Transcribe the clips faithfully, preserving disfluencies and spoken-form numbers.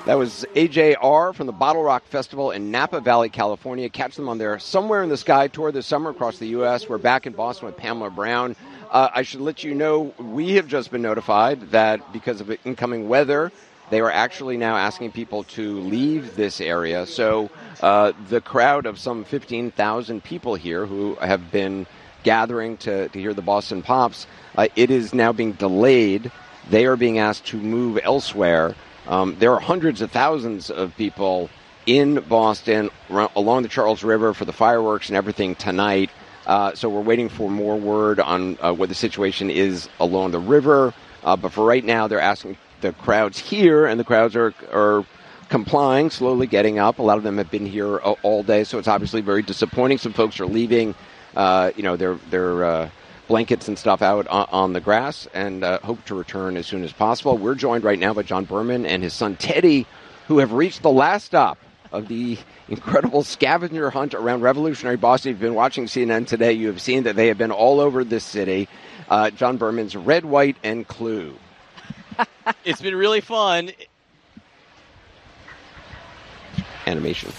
That was A J R from the Bottle Rock Festival in Napa Valley, California. Catch them on their Somewhere in the Sky tour this summer across the U S. We're back in Boston with Pamela Brown. Uh, I should let you know we have just been notified that because of incoming weather, they are actually now asking people to leave this area. So uh, the crowd of some fifteen thousand people here who have been gathering to, to hear the Boston Pops, uh, it is now being delayed. They are being asked to move elsewhere. Um, there are hundreds of thousands of people in Boston r- along the Charles River for the fireworks and everything tonight. Uh, so we're waiting for more word on uh, what the situation is along the river. Uh, but for right now, they're asking the crowds here, and the crowds are are complying, slowly getting up. A lot of them have been here uh, all day, so it's obviously very disappointing. Some folks are leaving, uh, you know, their their uh, blankets and stuff out on, on the grass, and uh, hope to return as soon as possible. We're joined right now by John Berman and his son Teddy, who have reached the last stop of the incredible scavenger hunt around revolutionary Boston. If you've been watching C N N today, you have seen that they have been all over this city. Uh, John Berman's Red, White, and Clue. It's been really fun. Animation.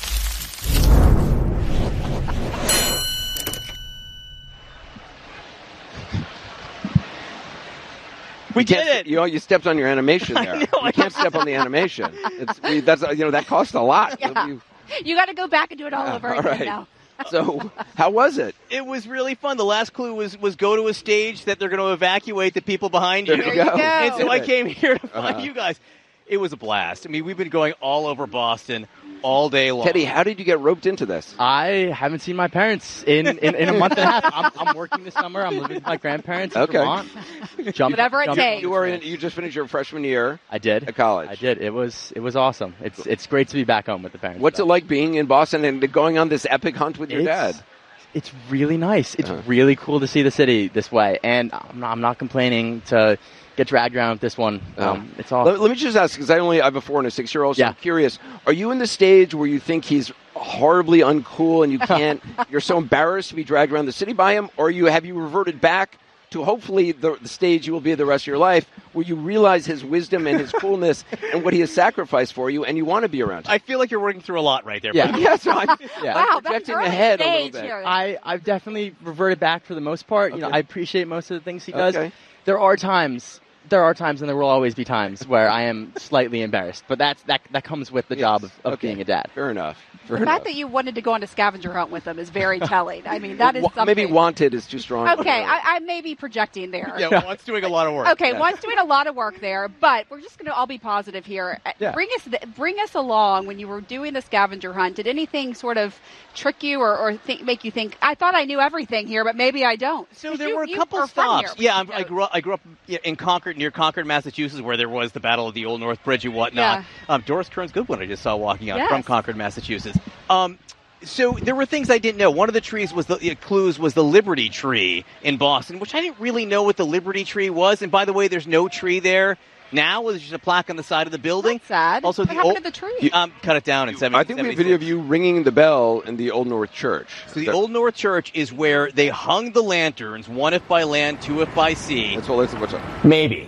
We did it. You know, you stepped on your animation there. Know, you can't step on the animation. It's we, that's you know that costs a lot. Yeah. You, you got to go back and do it all Yeah, over all again right. now. So, how was it? It was really fun. The last clue was, was go to a stage that they're going to evacuate the people behind you. There you There you go. go. And so I came here to find Uh-huh. you guys. It was a blast. I mean, we've been going all over Boston all day long. Teddy, how did you get roped into this? I haven't seen my parents in, in, in a month and a half. I'm, I'm working this summer. I'm living with my grandparents in Okay. Vermont. Jump, Whatever it jump- takes. You were in. You just finished your freshman year I did. at college. I did. It was it was awesome. It's it's great to be back home with the parents. What's though. it like being in Boston and going on this epic hunt with your It's- dad? It's really nice. It's Uh-huh. really cool to see the city this way, and I'm not, I'm not complaining to get dragged around with this one. Um, Oh. It's all. Let, let me just ask, because I only I have a four and a six year old. So Yeah. I'm curious. Are you in the stage where you think he's horribly uncool and you can't? You're so embarrassed to be dragged around the city by him, or you have you reverted back to hopefully the, the stage you will be the rest of your life, where you realize his wisdom and his coolness and what he has sacrificed for you, and you want to be around him? I feel like you're working through a lot right there. Yeah. buddy. Yeah, so I'm, Yeah. Wow, I'm that's projecting early ahead a little stage bit. here. I, I've definitely reverted back for the most part. You know, Okay. I appreciate most of the things he does. Okay. There are times, there are times, and there will always be times where I am slightly embarrassed. But that's that that comes with the Yes. job of, of Okay. being a dad. Fair enough. Fair The enough. fact that you wanted to go on a scavenger hunt with them is very telling. I mean, that is Wa- something. Maybe wanted is too strong. Okay, I, I may be projecting there. Yeah, one's doing a lot of work. Okay, Yeah. one's doing a lot of work there, but we're just going to all be positive here. Uh, Yeah. Bring us th- bring us along when you were doing the scavenger hunt. Did anything sort of trick you or, or think, make you think, I thought I knew everything here, but maybe I don't? So 'Cause there you- were a you couple are from stops. here. Yeah, I'm, I grew up. I grew up in Concord, near Concord, Massachusetts, where there was the Battle of the Old North Bridge and whatnot. Um, Doris Kearns Goodwin, I just saw walking out Yes. from Concord, Massachusetts. Um, so there were things I didn't know. One of the trees was the uh, clues was the Liberty Tree in Boston, which I didn't really know what the Liberty Tree was. And by the way, there's no tree there now. There's just a plaque on the side of the building. That's sad. Also, what the happened old, to the tree? Um, cut it down in seventeen I think we have a video of you ringing the bell in the Old North Church. So the Old North Church is where they hung the lanterns, one if by land, two if by sea. Let's, well, let's what's up. Maybe.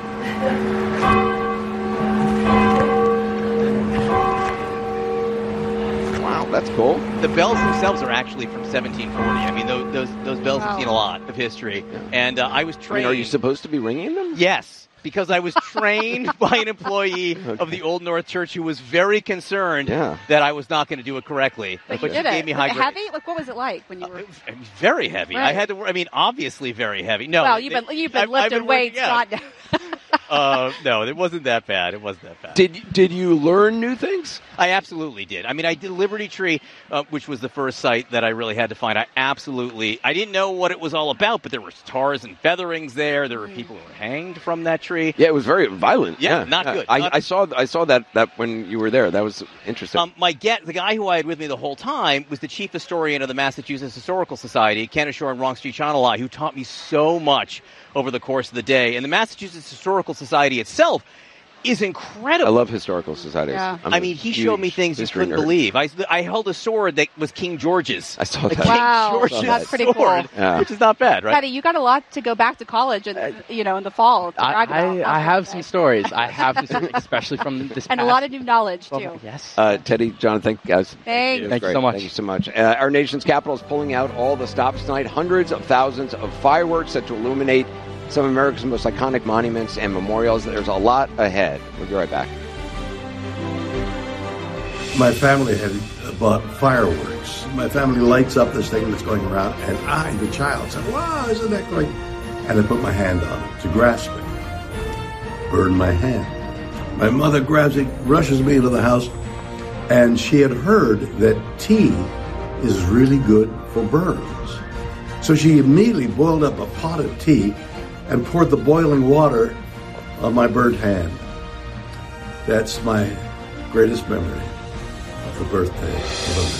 Wow, that's cool. The bells themselves are actually from seventeen forty. I mean, those those, those bells have Wow. seen a lot of history. And uh, I was I mean, trained. are you supposed to be ringing them? Yes, because I was trained by an employee of the Old North Church who was very concerned Yeah. that I was not going to do it correctly. But she you did gave it. me Was high it grade. heavy? Like, what was it like when you were? It was- it was very heavy. I Right. had to. wor- I mean, obviously very heavy. No. Well, they- you've been you've been I've- I've lifting been working weights, out. not. Uh, no, it wasn't that bad. It wasn't that bad. Did did you learn new things? I absolutely did. I mean, I did Liberty Tree, uh, which was the first site that I really had to find. I absolutely, I didn't know what it was all about, but there were stars and featherings there. There were people who were hanged from that tree. Yeah, it was very violent. Yeah, not good. I, Not- I saw I saw that, that when you were there. That was interesting. Um, my get, the guy who I had with me the whole time was the chief historian of the Massachusetts Historical Society, Ken Shore and Ron Street-Chanalai, who taught me so much over the course of the day. And the Massachusetts Historical Society itself is incredible. I love historical societies. Yeah. I'm I a mean, he huge showed me things you history couldn't nerd. believe. I, I held a sword that was King George's. I saw Like that. King Wow, George's that's pretty sword, cool. Yeah. which is not bad, right? Patty, you got a lot to go back to college, and you know, in the fall. To I, brag about. I, I have some stories. I have some stories, especially from this and a past- lot of new knowledge too. Oh, yes. Uh, Teddy, John, thank you guys. Thanks. It was Thank you great. so much. Thank you so much. Uh, our nation's capital is pulling out all the stops tonight. Hundreds of thousands of fireworks set to illuminate some of America's most iconic monuments and memorials. There's a lot ahead. We'll be right back. My family had bought fireworks. My family lights up this thing that's going around, and I, the child, said, wow, isn't that great? And I put my hand on it to grasp it. Burned my hand. My mother grabs it, rushes me into the house, and she had heard that tea is really good for burns. So she immediately boiled up a pot of tea and poured the boiling water on my burnt hand. That's my greatest memory of the birthday of America.